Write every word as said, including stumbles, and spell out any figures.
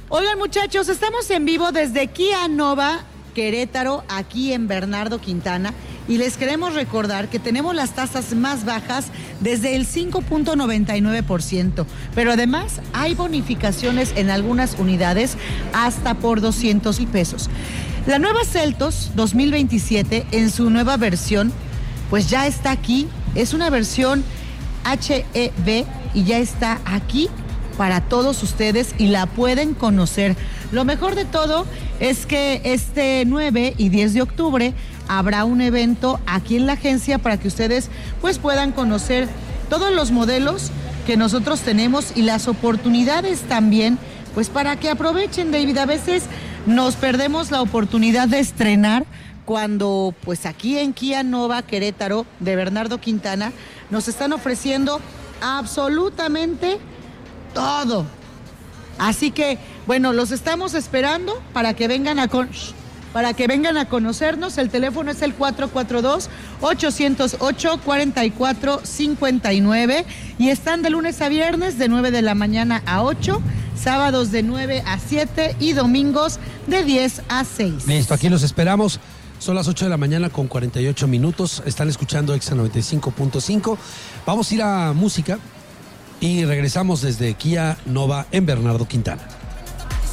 Oigan, muchachos, estamos en vivo desde Kia Nova Querétaro, aquí en Bernardo Quintana, y les queremos recordar que tenemos las tasas más bajas desde el cinco punto noventa y nueve por ciento, pero además hay bonificaciones en algunas unidades hasta por doscientos mil pesos. La nueva Seltos dos mil veintisiete, en su nueva versión, pues ya está aquí. Es una versión H E V y ya está aquí para todos ustedes y la pueden conocer. Lo mejor de todo es que este nueve y diez de octubre habrá un evento aquí en la agencia para que ustedes pues puedan conocer todos los modelos que nosotros tenemos y las oportunidades también, pues para que aprovechen, David. A veces nos perdemos la oportunidad de estrenar cuando pues aquí en Kia Nova Querétaro de Bernardo Quintana nos están ofreciendo absolutamente todo. Así que, bueno, los estamos esperando para que vengan a con... para que vengan a conocernos. El teléfono es el cuatro cuatro dos, ocho cero ocho, cuatro cuatro cinco nueve y están de lunes a viernes de nueve de la mañana a ocho, sábados de nueve a siete y domingos de diez a seis. Listo, aquí los esperamos. Son las ocho de la mañana con cuarenta y ocho minutos. Están escuchando Exa noventa y cinco punto cinco. Vamos a ir a música y regresamos desde Kia Nova en Bernardo Quintana.